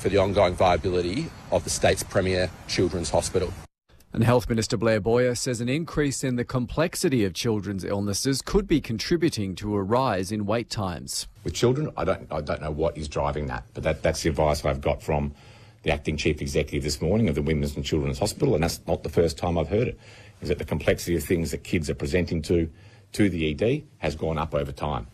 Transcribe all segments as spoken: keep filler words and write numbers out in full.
for the ongoing viability of the state's premier children's hospital. And Health Minister Blair Boyer says an increase in the complexity of children's illnesses could be contributing to a rise in wait times. With children, I don't, I don't know what is driving that, but that, that's the advice I've got from the Acting Chief Executive this morning of the Women's and Children's Hospital, and that's not the first time I've heard it, is that the complexity of things that kids are presenting to, to the E D has gone up over time.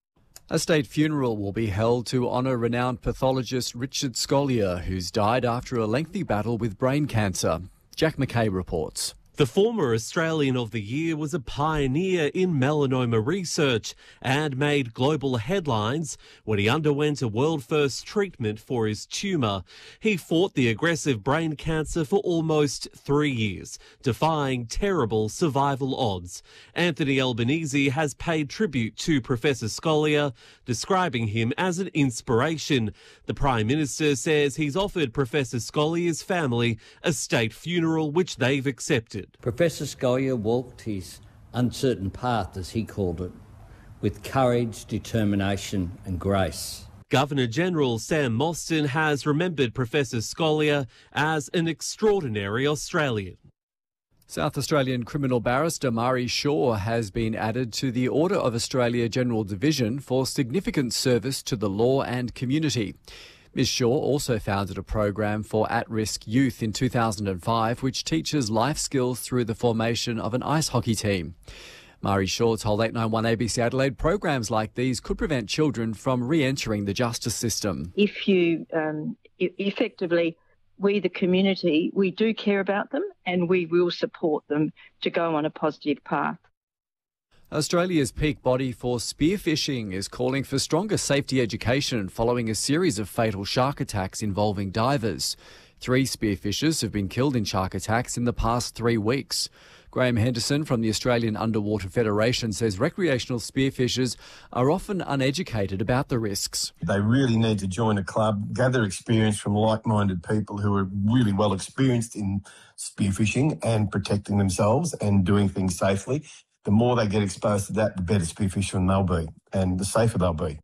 A state funeral will be held to honour renowned pathologist Richard Scolyer, who's died after a lengthy battle with brain cancer. Jack McKay reports. The former Australian of the Year was a pioneer in melanoma research and made global headlines when he underwent a world-first treatment for his tumour. He fought the aggressive brain cancer for almost three years, defying terrible survival odds. Anthony Albanese has paid tribute to Professor Scolyer, describing him as an inspiration. The Prime Minister says he's offered Professor Scolyer's family a state funeral, which they've accepted. Professor Scolyer walked his uncertain path, as he called it, with courage, determination and grace. Governor-General Sam Mostyn has remembered Professor Scolyer as an extraordinary Australian. South Australian criminal barrister Mari Shaw has been added to the Order of Australia General Division for significant service to the law and community. Miz Shaw also founded a program for at-risk youth in two thousand five, which teaches life skills through the formation of an ice hockey team. Mari Shaw told eight nine one A B C Adelaide programs like these could prevent children from re-entering the justice system. If you um, effectively, we the community, we do care about them and we will support them to go on a positive path. Australia's peak body for spearfishing is calling for stronger safety education following a series of fatal shark attacks involving divers. Three spearfishers have been killed in shark attacks in the past three weeks. Graham Henderson from the Australian Underwater Federation says recreational spearfishers are often uneducated about the risks. They really need to join a club, gather experience from like-minded people who are really well experienced in spearfishing and protecting themselves and doing things safely. The more they get exposed to that, the better spearfishermen they'll be and the safer they'll be.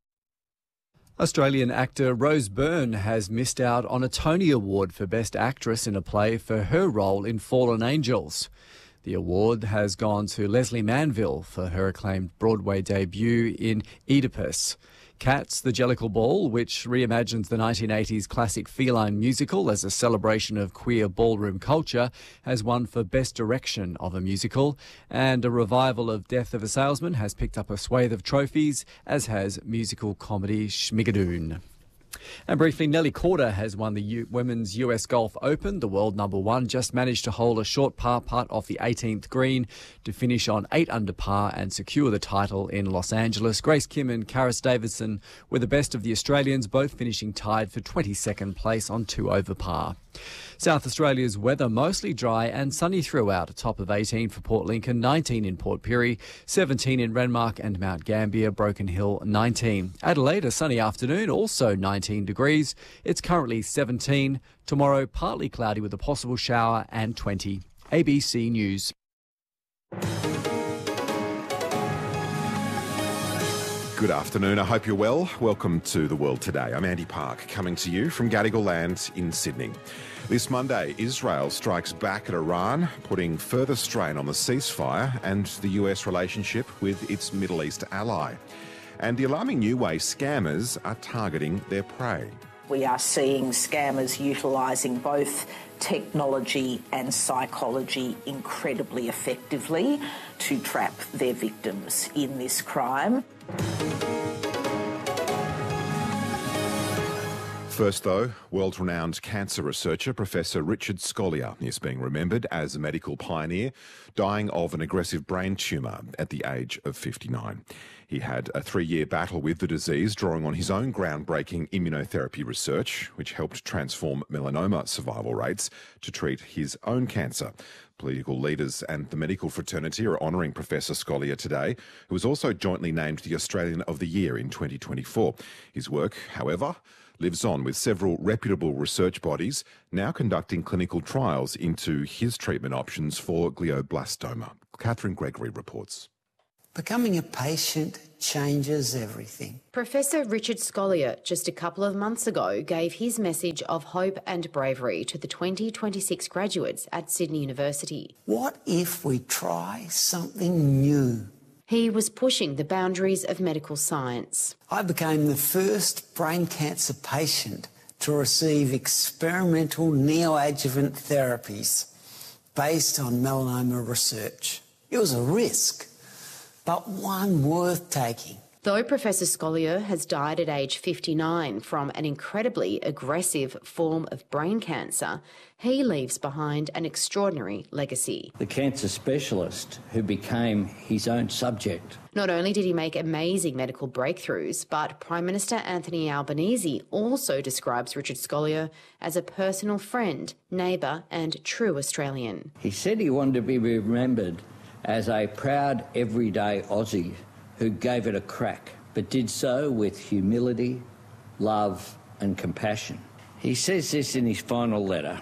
Australian actor Rose Byrne has missed out on a Tony Award for Best Actress in a play for her role in Fallen Angels. The award has gone to Leslie Manville for her acclaimed Broadway debut in Oedipus. Cats, the Jellicle Ball, which reimagines the nineteen eighties classic feline musical as a celebration of queer ballroom culture, has won for Best Direction of a Musical, and a revival of Death of a Salesman has picked up a swathe of trophies, as has musical comedy Schmigadoon. And briefly, Nelly Korda has won the U- Women's U S Golf Open. The world number one just managed to hold a short par putt off the eighteenth green to finish on eight under par and secure the title in Los Angeles. Grace Kim and Karis Davidson were the best of the Australians, both finishing tied for twenty-second place on two over par. South Australia's weather mostly dry and sunny throughout. A top of eighteen for Port Lincoln, nineteen in Port Pirie, seventeen in Renmark and Mount Gambier, Broken Hill nineteen. Adelaide, a sunny afternoon, also nineteen degrees. It's currently seventeen. Tomorrow, partly cloudy with a possible shower and twenty. A B C News. Good afternoon. I hope you're well. Welcome to The World Today. I'm Andy Park, coming to you from Gadigal Land in Sydney. This Monday, Israel strikes back at Iran, putting further strain on the ceasefire and the U S relationship with its Middle East ally. And the alarming new way scammers are targeting their prey. We are seeing scammers utilising both technology and psychology incredibly effectively to trap their victims in this crime. First, though, world-renowned cancer researcher Professor Richard Scolyer is being remembered as a medical pioneer, dying of an aggressive brain tumour at the age of fifty-nine. He had a three-year battle with the disease, drawing on his own groundbreaking immunotherapy research, which helped transform melanoma survival rates to treat his own cancer. Political leaders and the medical fraternity are honouring Professor Scolyer today, who was also jointly named the Australian of the Year in twenty twenty-four. His work, however, lives on, with several reputable research bodies now conducting clinical trials into his treatment options for glioblastoma. Catherine Gregory reports. Becoming a patient changes everything. Professor Richard Scolyer just a couple of months ago gave his message of hope and bravery to the twenty twenty-six graduates at Sydney University. What if we try something new? He was pushing the boundaries of medical science. I became the first brain cancer patient to receive experimental neoadjuvant therapies based on melanoma research. It was a risk, but one worth taking. Though Professor Scolyer has died at age fifty-nine from an incredibly aggressive form of brain cancer, he leaves behind an extraordinary legacy. The cancer specialist who became his own subject. Not only did he make amazing medical breakthroughs, but Prime Minister Anthony Albanese also describes Richard Scolyer as a personal friend, neighbour and true Australian. He said he wanted to be remembered as a proud everyday Aussie who gave it a crack, but did so with humility, love and compassion. He says this in his final letter: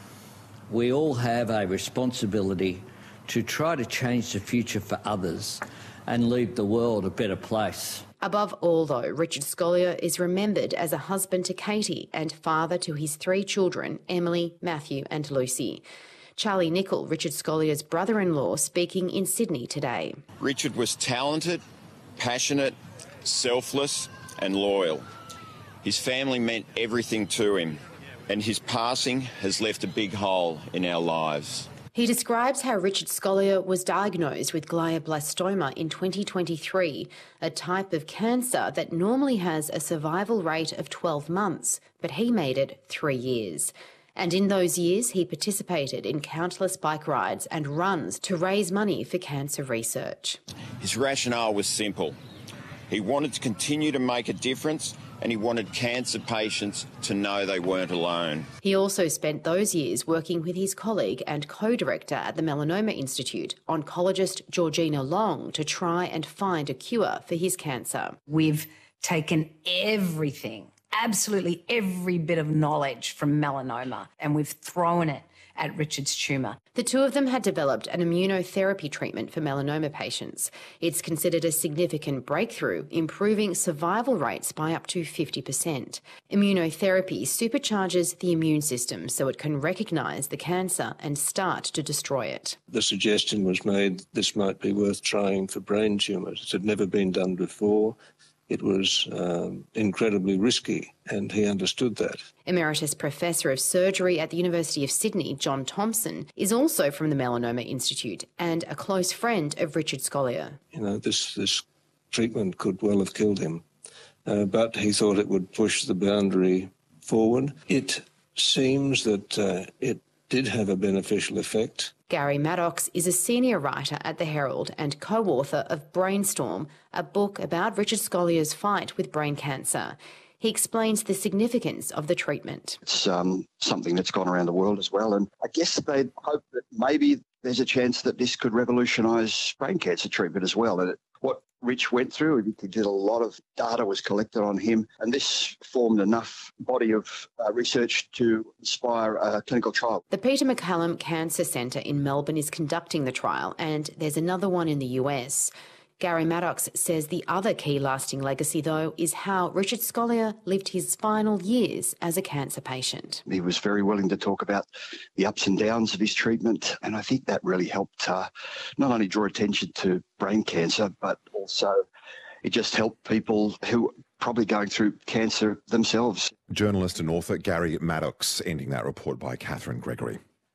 we all have a responsibility to try to change the future for others and leave the world a better place. Above all, though, Richard Scolyer is remembered as a husband to Katie and father to his three children, Emily, Matthew and Lucy. Charlie Nicol, Richard Scolyer's brother-in-law, speaking in Sydney today. Richard was talented, passionate, selfless and loyal. His family meant everything to him, and his passing has left a big hole in our lives. He describes how Richard Scolyer was diagnosed with glioblastoma in twenty twenty-three, a type of cancer that normally has a survival rate of twelve months, but he made it three years. And in those years, he participated in countless bike rides and runs to raise money for cancer research. His rationale was simple. He wanted to continue to make a difference, and he wanted cancer patients to know they weren't alone. He also spent those years working with his colleague and co-director at the Melanoma Institute, oncologist Georgina Long, to try and find a cure for his cancer. We've taken everything, absolutely every bit of knowledge from melanoma, and we've thrown it at Richard's tumour. The two of them had developed an immunotherapy treatment for melanoma patients. It's considered a significant breakthrough, improving survival rates by up to fifty percent. Immunotherapy supercharges the immune system so it can recognise the cancer and start to destroy it. The suggestion was made this might be worth trying for brain tumours. It had never been done before. It was um, incredibly risky, and he understood that. Emeritus Professor of Surgery at the University of Sydney, John Thompson, is also from the Melanoma Institute and a close friend of Richard Scolyer. You know, this, this treatment could well have killed him, uh, but he thought it would push the boundary forward. It seems that uh, it did have a beneficial effect. Gary Maddox is a senior writer at The Herald and co-author of Brainstorm, a book about Richard Scolyer's fight with brain cancer. He explains the significance of the treatment. It's um, something that's gone around the world as well, and I guess they hope that maybe there's a chance that this could revolutionise brain cancer treatment as well. And it, what Rich went through, he did a lot of data was collected on him, and this formed enough body of uh, research to inspire a clinical trial. The Peter MacCallum Cancer Centre in Melbourne is conducting the trial, and there's another one in the U S. Gary Maddox says the other key lasting legacy, though, is how Richard Scolyer lived his final years as a cancer patient. He was very willing to talk about the ups and downs of his treatment, and I think that really helped uh, not only draw attention to brain cancer, but also it just helped people who are probably going through cancer themselves. Journalist and author Gary Maddox, ending that report by Catherine Gregory.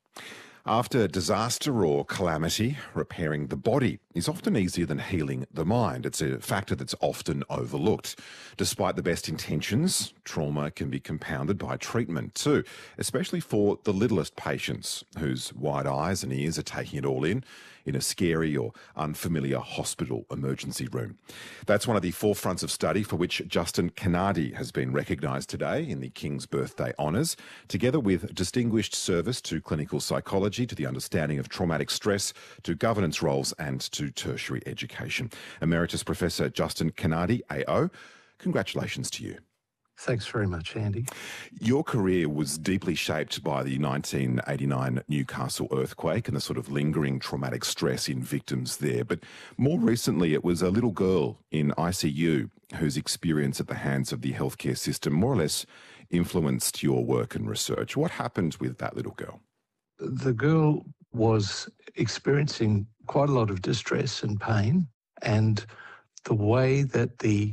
After disaster or calamity, repairing the body is often easier than healing the mind. It's a factor that's often overlooked. Despite the best intentions, trauma can be compounded by treatment too, especially for the littlest patients whose wide eyes and ears are taking it all in, in a scary or unfamiliar hospital emergency room. That's one of the forefronts of study for which Justin Canardi has been recognised today in the King's Birthday Honours, together with distinguished service to clinical psychology, to the understanding of traumatic stress, to governance roles and to tertiary education. Emeritus Professor Justin Canardi, A O, congratulations to you. Thanks very much, Andy. Your career was deeply shaped by the nineteen eighty-nine Newcastle earthquake and the sort of lingering traumatic stress in victims there. But more recently, it was a little girl in I C U whose experience at the hands of the healthcare system more or less influenced your work and research. What happened with that little girl? The girl was experiencing quite a lot of distress and pain, and the way that the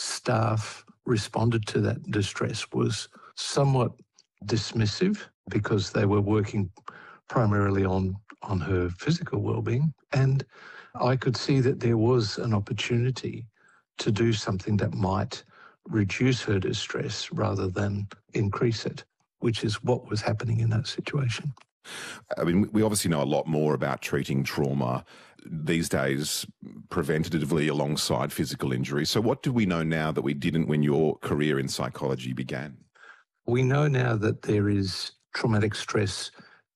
staff responded to that distress was somewhat dismissive because they were working primarily on, on her physical well-being. And I could see that there was an opportunity to do something that might reduce her distress rather than increase it, which is what was happening in that situation. I mean, we obviously know a lot more about treating trauma these days preventatively alongside physical injury. So what do we know now that we didn't when your career in psychology began? We know now that there is traumatic stress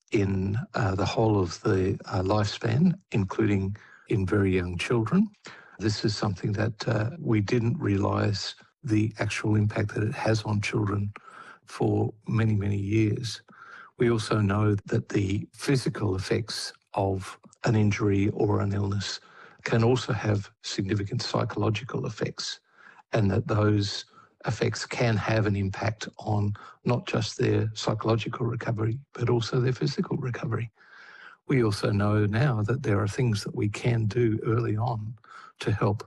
in uh, the whole of the uh, lifespan, including in very young children. This is something that uh, we didn't realise the actual impact that it has on children for many, many years. We also know that the physical effects of an injury or an illness can also have significant psychological effects, and that those effects can have an impact on not just their psychological recovery, but also their physical recovery. We also know now that there are things that we can do early on to help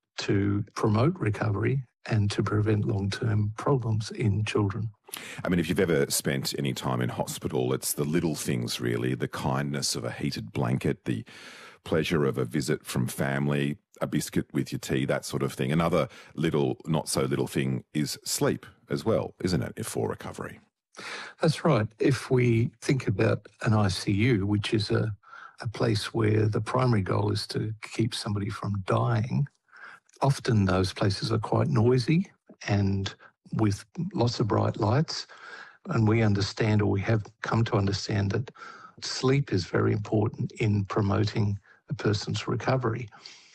to promote recovery and to prevent long-term problems in children. I mean, if you've ever spent any time in hospital, it's the little things, really, the kindness of a heated blanket, the pleasure of a visit from family, a biscuit with your tea, that sort of thing. Another little, not so little thing is sleep as well, isn't it, for recovery? That's right. If we think about an I C U, which is a, a place where the primary goal is to keep somebody from dying, often those places are quite noisy and with lots of bright lights, and we understand, or we have come to understand, that sleep is very important in promoting a person's recovery.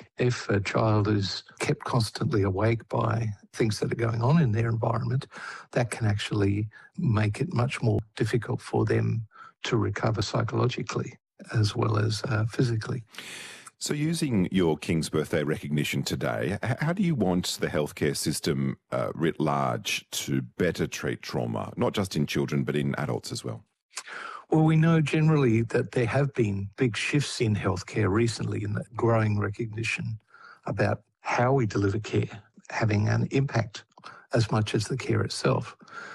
If a child is kept constantly awake by things that are going on in their environment, that can actually make it much more difficult for them to recover psychologically as well as uh, physically. So using your King's Birthday recognition today, how do you want the healthcare system uh, writ large to better treat trauma, not just in children, but in adults as well? Well, we know generally that there have been big shifts in healthcare recently, in the growing recognition about how we deliver care having an impact as much as the care itself.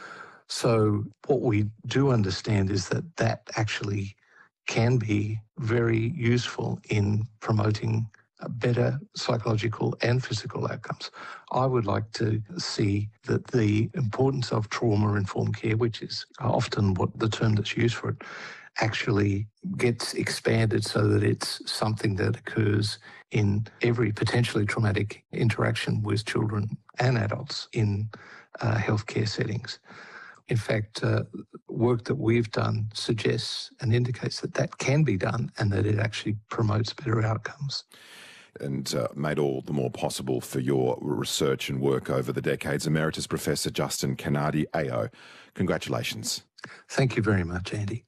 So what we do understand is that that actually can be very useful in promoting better psychological and physical outcomes. I would like to see that the importance of trauma-informed care, which is often what the term that's used for it, actually gets expanded so that it's something that occurs in every potentially traumatic interaction with children and adults in uh, healthcare settings. In fact, uh, work that we've done suggests and indicates that that can be done and that it actually promotes better outcomes. And uh, made all the more possible for your research and work over the decades. Emeritus Professor Justin Canardi, A O. Congratulations. Thank you very much, Andy.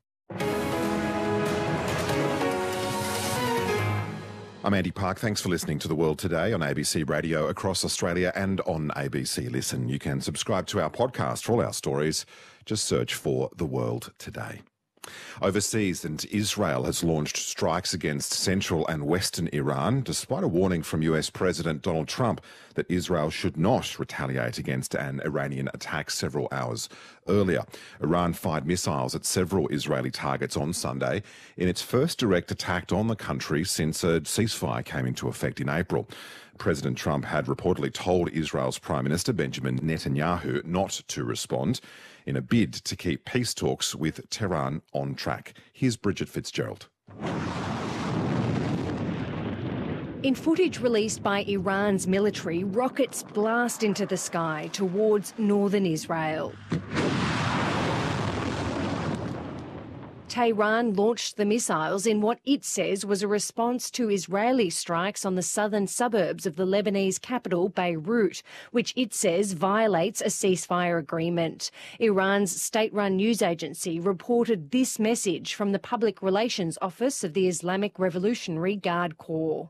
I'm Andy Park. Thanks for listening to The World Today on A B C Radio across Australia and on A B C Listen. You can subscribe to our podcast for all our stories. Just search for The World Today. Overseas, and Israel has launched strikes against central and western Iran, despite a warning from U S President Donald Trump that Israel should not retaliate against an Iranian attack several hours earlier. Iran fired missiles at several Israeli targets on Sunday in its first direct attack on the country since a ceasefire came into effect in April. President Trump had reportedly told Israel's Prime Minister Benjamin Netanyahu not to respond in a bid to keep peace talks with Tehran on track. Here's Bridget Fitzgerald. In footage released by Iran's military, rockets blast into the sky towards northern Israel. Tehran launched the missiles in what it says was a response to Israeli strikes on the southern suburbs of the Lebanese capital, Beirut, which it says violates a ceasefire agreement. Iran's state-run news agency reported this message from the Public Relations Office of the Islamic Revolutionary Guard Corps.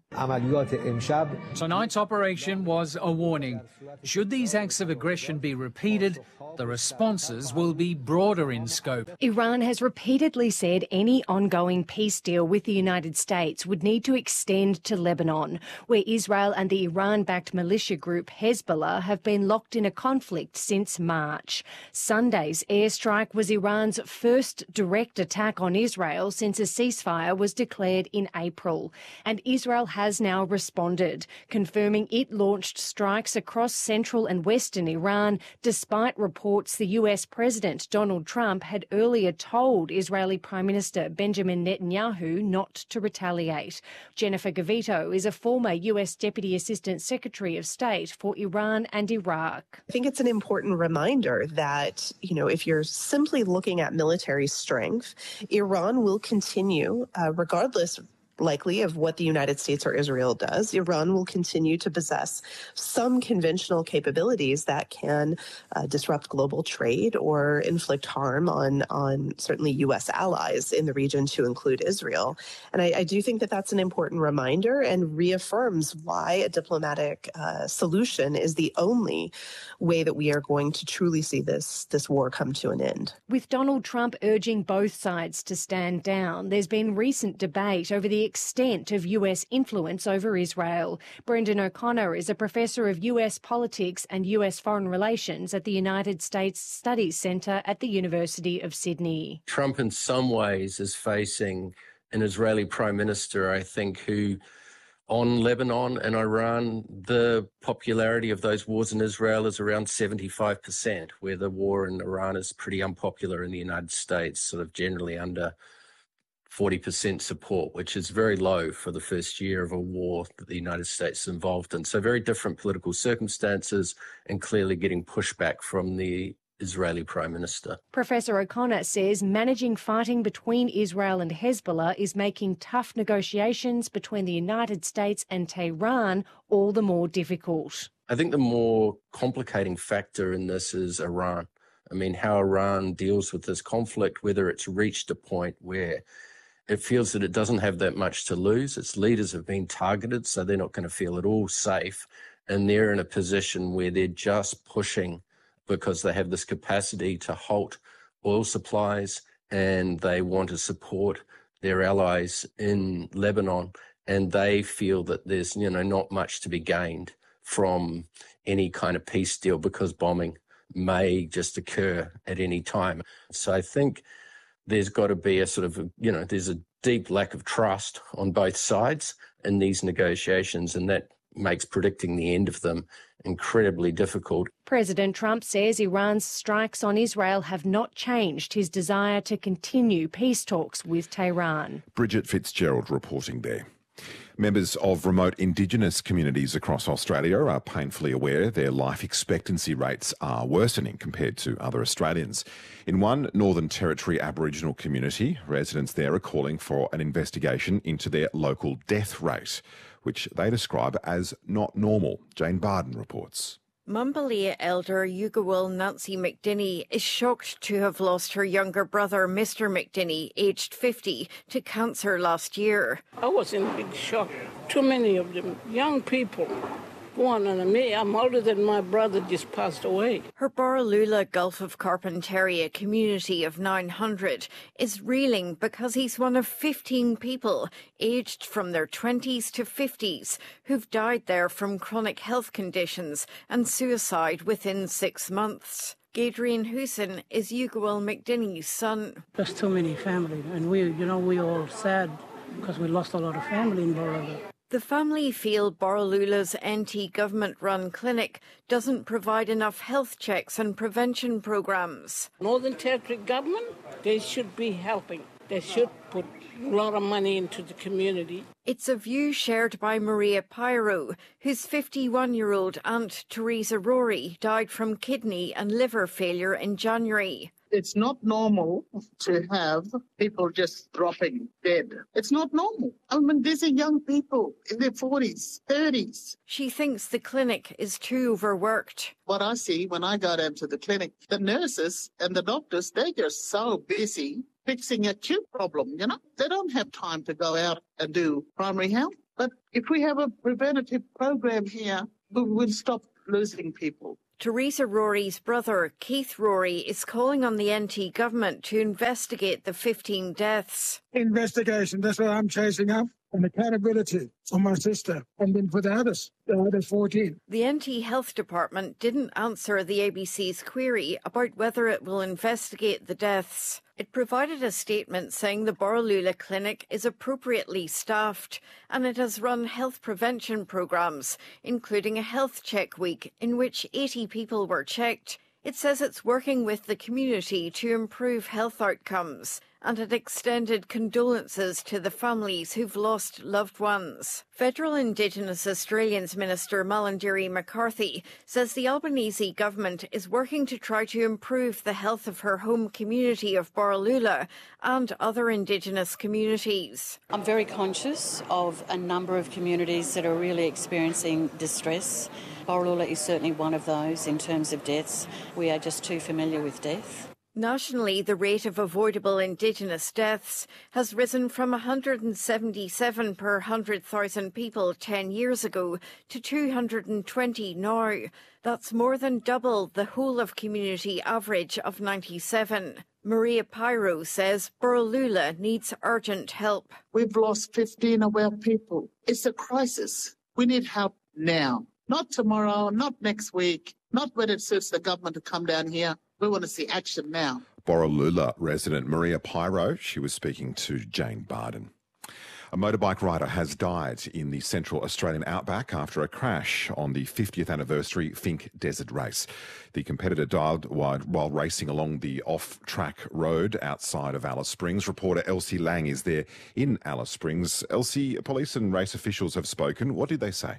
Tonight's operation was a warning. Should these acts of aggression be repeated, the responses will be broader in scope. Iran has repeatedly said any ongoing peace deal with the United States would need to extend to Lebanon, where Israel and the Iran-backed militia group Hezbollah have been locked in a conflict since March. Sunday's airstrike was Iran's first direct attack on Israel since a ceasefire was declared in April. And Israel has now responded, confirming it launched strikes across central and western Iran, despite reports the U S President Donald Trump had earlier told Israeli Prime Minister Benjamin Netanyahu not to retaliate. Jennifer Gavito is a former U S Deputy Assistant Secretary of State for Iran and Iraq. I think it's an important reminder that, you know, if you're simply looking at military strength, Iran will continue, uh, regardless likely of what the United States or Israel does, Iran will continue to possess some conventional capabilities that can uh, disrupt global trade or inflict harm on, on certainly U S allies in the region, to include Israel. And I, I do think that that's an important reminder and reaffirms why a diplomatic uh, solution is the only way that we are going to truly see this, this war come to an end. With Donald Trump urging both sides to stand down, there's been recent debate over the extent of U S influence over Israel. Brendan O'Connor is a professor of U S politics and U S foreign relations at the United States Studies Centre at the University of Sydney. Trump in some ways is facing an Israeli prime minister, I think, who on Lebanon and Iran, the popularity of those wars in Israel is around seventy-five percent, where the war in Iran is pretty unpopular in the United States, sort of generally under forty percent support, which is very low for the first year of a war that the United States is involved in. So very different political circumstances and clearly getting pushback from the Israeli Prime Minister. Professor O'Connor says managing fighting between Israel and Hezbollah is making tough negotiations between the United States and Tehran all the more difficult. I think the more complicating factor in this is Iran. I mean, how Iran deals with this conflict, whether it's reached a point where it feels that it doesn't have that much to lose. Its leaders have been targeted, so they're not going to feel at all safe. And they're in a position where they're just pushing because they have this capacity to halt oil supplies and they want to support their allies in Lebanon. And they feel that there's, you know, not much to be gained from any kind of peace deal because bombing may just occur at any time. So I think there's got to be a sort of, you know, there's a deep lack of trust on both sides in these negotiations, and that makes predicting the end of them incredibly difficult. President Trump says Iran's strikes on Israel have not changed his desire to continue peace talks with Tehran. Bridget Fitzgerald reporting there. Members of remote Indigenous communities across Australia are painfully aware their life expectancy rates are worsening compared to other Australians. In one Northern Territory Aboriginal community, residents there are calling for an investigation into their local death rate, which they describe as not normal. Jane Barden reports. Mumbalea elder Yugawal Nancy McDinney is shocked to have lost her younger brother, Mister McDinney, aged fifty, to cancer last year. I was in big shock. Too many of them, young people. Go on, and me, I'm older than my brother, just passed away. Her Borroloola Gulf of Carpentaria community of nine hundred is reeling because he's one of fifteen people aged from their twenties to fifties who've died there from chronic health conditions and suicide within six months. Gadrian Hussein is Yugawal McDinney's son. There's too many family, and we, you know, we all sad because we lost a lot of family in Borroloola. The family feel Borroloola's anti-government-run clinic doesn't provide enough health checks and prevention programs. Northern Territory government, they should be helping. They should put a lot of money into the community. It's a view shared by Maria Pyro, whose fifty-one-year-old aunt Teresa Rory died from kidney and liver failure in January. It's not normal to have people just dropping dead. It's not normal. I mean, these are young people in their forties, thirties. She thinks the clinic is too overworked. What I see when I go down to the clinic, the nurses and the doctors, they're just so busy fixing acute problem, you know. They don't have time to go out and do primary health. But if we have a preventative program here, we will stop losing people. Teresa Rory's brother, Keith Rory, is calling on the N T government to investigate the fifteen deaths. Investigation, that's what I'm chasing up. And accountability for my sister and then for the others, the other fourteen. The N T Health Department didn't answer the A B C's query about whether it will investigate the deaths. It provided a statement saying the Borroloola Clinic is appropriately staffed and it has run health prevention programmes, including a health check week in which eighty people were checked. It says it's working with the community to improve health outcomes, and it extended condolences to the families who've lost loved ones. Federal Indigenous Australians Minister Malarndirri McCarthy says the Albanese government is working to try to improve the health of her home community of Borroloola and other Indigenous communities. I'm very conscious of a number of communities that are really experiencing distress. Borroloola is certainly one of those in terms of deaths. We are just too familiar with death. Nationally, the rate of avoidable Indigenous deaths has risen from one hundred seventy-seven per one hundred thousand people ten years ago to two hundred twenty now. That's more than double the whole of community average of ninety-seven. Maria Pyro says Borroloola needs urgent help. We've lost fifteen of our people. It's a crisis. We need help now. Not tomorrow, not next week, not when it suits the government to come down here. We want to see action now. Borroloola resident Maria Pyro, she was speaking to Jane Barden. A motorbike rider has died in the Central Australian outback after a crash on the fiftieth anniversary Finke Desert Race. The competitor died while racing along the off-track road outside of Alice Springs. Reporter Elsie Lang is there in Alice Springs. Elsie, police and race officials have spoken. What did they say?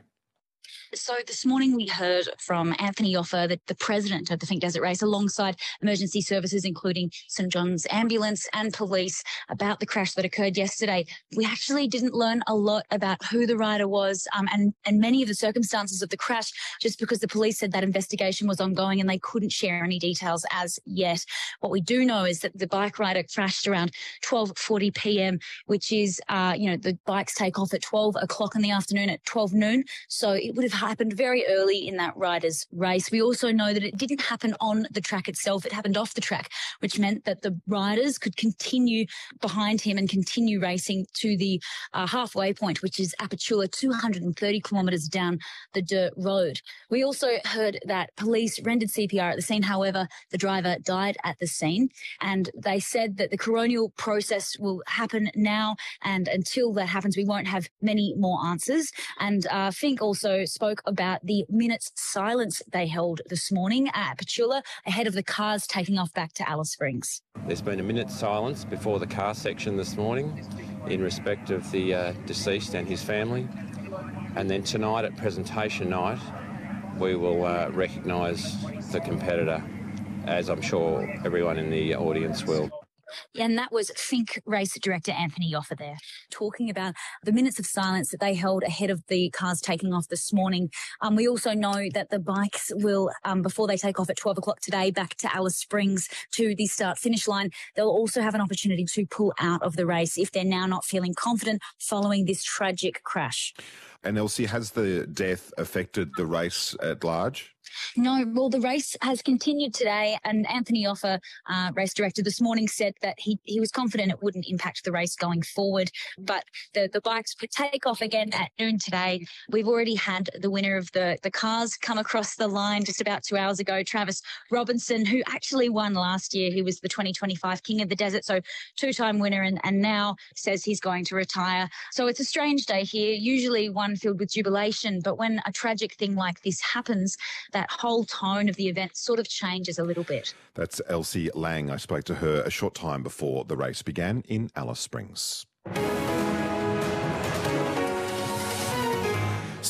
So this morning we heard from Anthony Offer, the, the president of the Finke Desert Race, alongside emergency services, including St John's Ambulance and police, about the crash that occurred yesterday. We actually didn't learn a lot about who the rider was um, and, and many of the circumstances of the crash, just because the police said that investigation was ongoing and they couldn't share any details as yet. What we do know is that the bike rider crashed around twelve forty p m, which is, uh, you know, the bikes take off at twelve o'clock in the afternoon at twelve noon. So it would have happened very early in that rider's race. We also know that it didn't happen on the track itself. It happened off the track, which meant that the riders could continue behind him and continue racing to the uh, halfway point, which is Apachula, two hundred thirty kilometres down the dirt road. We also heard that police rendered C P R at the scene. However, the driver died at the scene, and they said that the coronial process will happen now, and until that happens, we won't have many more answers. And uh, Finke also spoke about the minute's silence they held this morning at Apachula ahead of the cars taking off back to Alice Springs. There's been a minute's silence before the car section this morning in respect of the uh, deceased and his family. And then tonight at presentation night, we will uh, recognise the competitor, as I'm sure everyone in the audience will. And that was Finke race director Anthony Offer there, talking about the minutes of silence that they held ahead of the cars taking off this morning. Um, we also know that the bikes will, um, before they take off at twelve o'clock today, back to Alice Springs to the start-finish line, they'll also have an opportunity to pull out of the race if they're now not feeling confident following this tragic crash. And Elsie, has the death affected the race at large? No, well, the race has continued today, and Anthony Offer, uh, race director, this morning said that he, he was confident it wouldn't impact the race going forward, but the, the bikes could take off again at noon today. We've already had the winner of the, the cars come across the line just about two hours ago, Travis Robinson, who actually won last year. He was the twenty twenty-five King of the Desert, so two-time winner, and, and now says he's going to retire. So it's a strange day here, usually one filled with jubilation, but when a tragic thing like this happens, that whole tone of the event sort of changes a little bit. That's Elsie Lang. I spoke to her a short time before the race began in Alice Springs.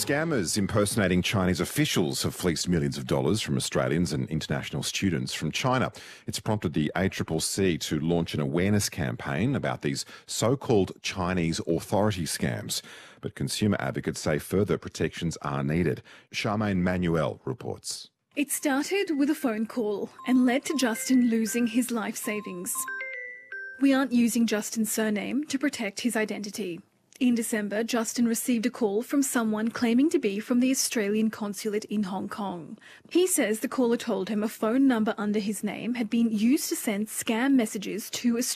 Scammers impersonating Chinese officials have fleeced millions of dollars from Australians and international students from China. It's prompted the A C C C to launch an awareness campaign about these so-called Chinese authority scams. But consumer advocates say further protections are needed. Charmaine Manuel reports. It started with a phone call and led to Justin losing his life savings. We aren't using Justin's surname to protect his identity. In December, Justin received a call from someone claiming to be from the Australian consulate in Hong Kong. He says the caller told him a phone number under his name had been used to send scam messages to Australia.